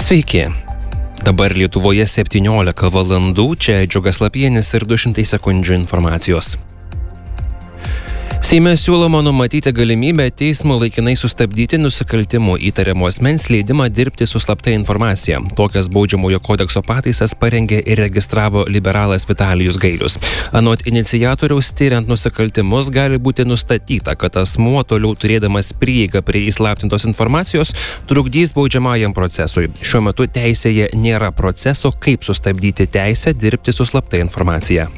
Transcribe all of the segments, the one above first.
Sveiki. Dabar Lietuvoje 17 valandų, čia Džiugas Lapienis ir 200 sekundžių informacijos. Seime siūloma numatyti galimybę teismo laikinai sustabdyti nusikaltimų įtariamo asmens leidimą dirbti su slapta informacija. Tokias baudžiamojo kodekso pataisas parengė ir registravo liberalas Vitalijus Gailius. Anot iniciatoriaus, tiriant nusikaltimus gali būti nustatyta, kad asmuo toliau turėdamas prieigą prie įslaptintos informacijos trukdys baudžiamajam procesui. Šiuo metu teisėje nėra proceso, kaip sustabdyti teisę dirbti su slapta informacija.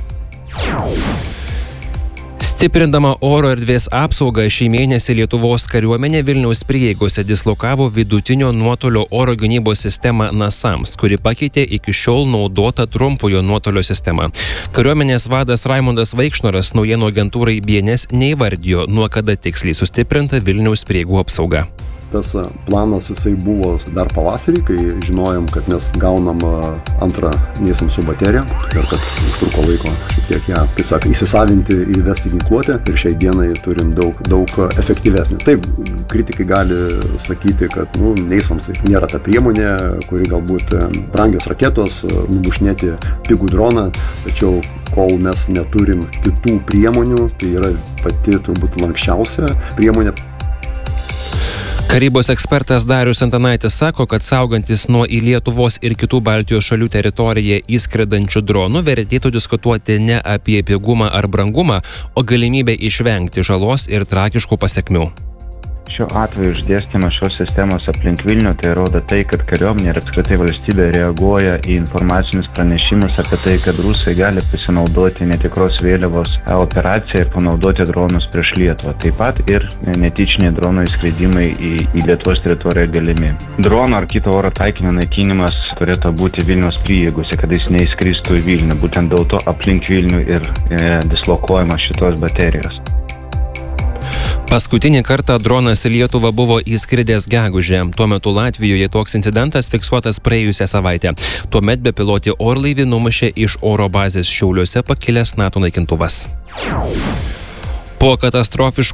Stiprindama oro erdvės apsaugą, šį mėnesį Lietuvos kariuomenė Vilniaus prieigose dislokavo vidutinio nuotolio oro gynybos sistemą NASAMS, kuri pakeitė iki šiol naudotą trumpojo nuotolio sistemą. Kariuomenės vadas Raimundas Vaikšnoras naujienų agentūrai BNS neįvardijo, nuo kada tiksliai sustiprinta Vilniaus prieigų apsauga. Tas planas jisai buvo dar pavasarį, kai žinojom, kad mes gaunam antrą NASAMS bateriją ir kad užtruko laiko šiek tiek ją, kaip sako, įsisavinti, įvesti ginkluotę ir šiai dienai turim daug efektyvesnį. Taip, kritikai gali sakyti, kad NASAMS nėra ta priemonė, kuri galbūt brangios raketos, nubušnėti pigų droną, tačiau kol mes neturim kitų priemonių, tai yra pati turbūt lankščiausia priemonė. Karybos ekspertas Darius Antanaitis sako, kad saugantis nuo į Lietuvos ir kitų Baltijos šalių teritoriją įskrendančių dronų vertėtų diskutuoti ne apie pigumą ar brangumą, o galimybę išvengti žalos ir tragiškų pasekmių. Šiuo atveju išdėstymas šios sistemos aplink Vilnių tai rodo tai, kad kariuomenė ir apskritai valstybė reaguoja į informacinius pranešimus apie tai, kad rusai gali pasinaudoti netikros vėliavos operaciją ir panaudoti dronus prieš Lietuvą. Taip pat ir netyčiniai dronų įskridimai į Lietuvos teritoriją galimi. Drono ar kito oro taikinio naikinimas turėtų būti Vilniaus prieigose, kad jis neįskristų į Vilnių. Būtent dėl to aplink Vilnių ir dislokuojama šitos baterijos. Paskutinį kartą dronas į Lietuvą buvo įskridęs gegužę. Tuo metu Latvijoje toks incidentas fiksuotas praėjusią savaitę. Tuomet bepilotį orlaivį numušė iš oro bazės Šiauliuose pakilęs NATO naikintuvas. Po katastrofiškų